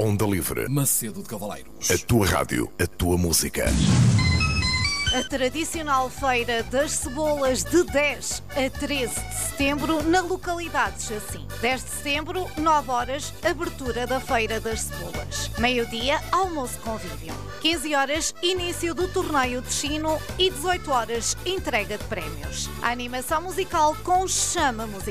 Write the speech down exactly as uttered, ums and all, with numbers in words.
Onda Livre. Macedo de Cavaleiros. A tua rádio, a tua música. A tradicional Feira das Cebolas de dez a treze de setembro na localidade de Chacim. dez de setembro, nove horas, abertura da Feira das Cebolas. Meio-dia, almoço convívio. quinze horas, início do torneio de Chino e dezoito horas, entrega de prémios. A animação musical com chama musical.